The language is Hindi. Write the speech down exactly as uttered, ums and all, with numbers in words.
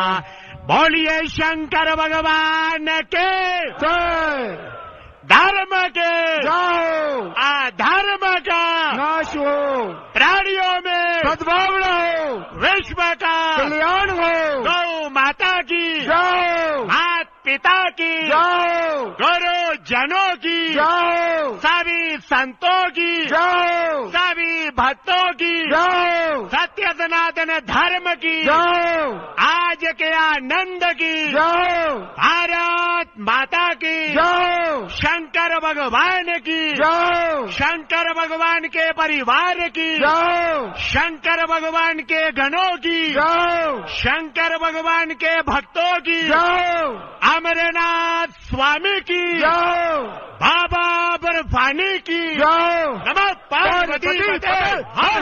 बोलिए शंकर भगवान के जय। धर्म के जाओ अधर्म का नाश हो, प्राणियों में सद्भावना हो, विश्व का कल्याण हो। गौ माता की जाओ मात पिता की जाओ गुरु जनों की जाओ सभी संतों की जाओ सभी भक्तों की जाओ सत्य सनातन धर्म की जाओ आज के आनंद की जाओ भारत माता की जाओ शंकर भगवान की जाओ शंकर भगवान के परिवार की जाओ शंकर भगवान के गणों की जाओ शंकर भगवान के भक्तों की जाओ अमरनाथ स्वामी की जाओ बाबा बर्फानी की जाओ नमः पार्वती पार्वती पते। पते।